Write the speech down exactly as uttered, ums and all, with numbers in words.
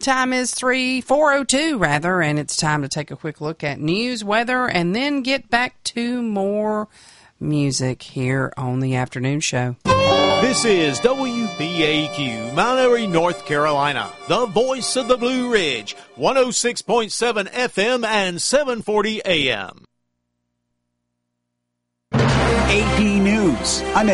Time is three four oh two rather, and it's time to take a quick look at news, weather, and then get back to more music here on the afternoon show. This is W B A Q, Mount Airy, North Carolina, the voice of the Blue Ridge, one oh six point seven F M and seven forty A M. A P News. I'm